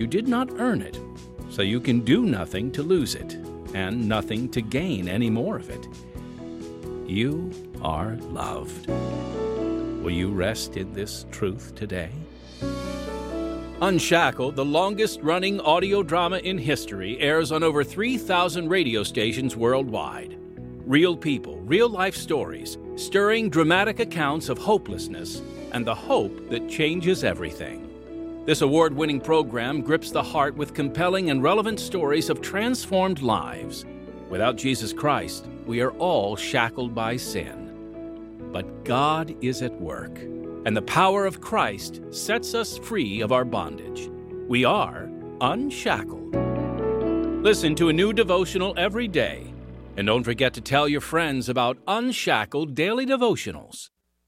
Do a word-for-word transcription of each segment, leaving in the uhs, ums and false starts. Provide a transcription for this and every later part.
did not earn it, so you can do nothing to lose it, and nothing to gain any more of it. You are loved. Will you rest in this truth today? Unshackled, the longest-running audio drama in history, airs on over three thousand radio stations worldwide. Real people, real-life stories, stirring dramatic accounts of hopelessness and the hope that changes everything. This award-winning program grips the heart with compelling and relevant stories of transformed lives. Without Jesus Christ, we are all shackled by sin. But God is at work, and the power of Christ sets us free of our bondage. We are unshackled. Listen to a new devotional every day, and don't forget to tell your friends about Unshackled Daily Devotionals.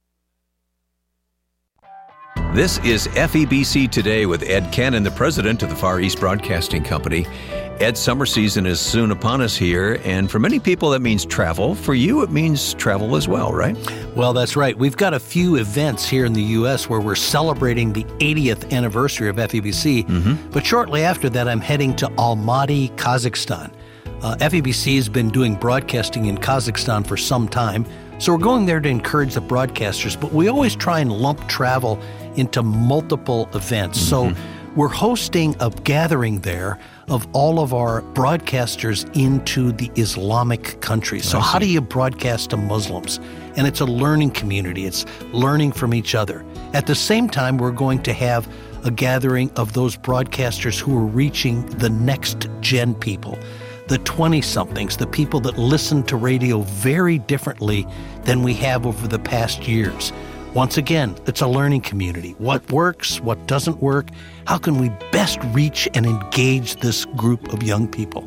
This is F E B C Today with Ed Cannon, the president of the Far East Broadcasting Company. Ed, summer season is soon upon us here, and for many people that means travel. For you, it means travel as well, right? Well, that's right. We've got a few events here in the U S where we're celebrating the eightieth anniversary of F E B C, mm-hmm. but shortly after that, I'm heading to Almaty, Kazakhstan. Uh, F E B C has been doing broadcasting in Kazakhstan for some time, so we're going there to encourage the broadcasters, but we always try and lump travel into multiple events. Mm-hmm. So we're hosting a gathering there of all of our broadcasters into the Islamic countries. So how do you broadcast to Muslims? And it's a learning community. It's learning from each other. At the same time, we're going to have a gathering of those broadcasters who are reaching the next gen people, the twenty-somethings, the people that listen to radio very differently than we have over the past years. Once again, it's a learning community. What works, what doesn't work, how can we best reach and engage this group of young people?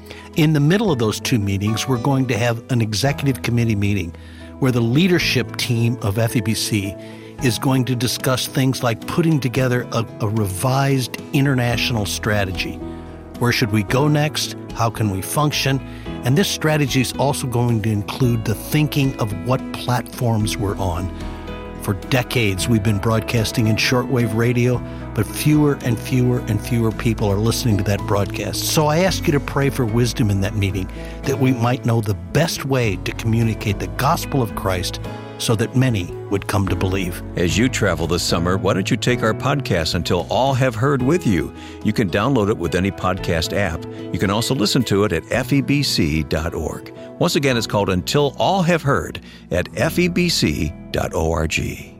In the middle of those two meetings, we're going to have an executive committee meeting where the leadership team of F E B C is going to discuss things like putting together a, a revised international strategy. Where should we go next? How can we function? And this strategy is also going to include the thinking of what platforms we're on. For decades, we've been broadcasting in shortwave radio, but fewer and fewer and fewer people are listening to that broadcast. So I ask you to pray for wisdom in that meeting, that we might know the best way to communicate the gospel of Christ so that many would come to believe. As you travel this summer, why don't you take our podcast Until All Have Heard with you? You can download it with any podcast app. You can also listen to it at F E B C dot org. Once again, it's called Until All Have Heard at F E B C dot org.